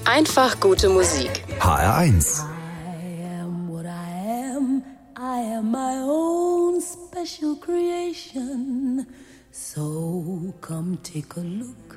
Einfach gute Musik. HR1. I am what I am. I am my own special creation. So come take a look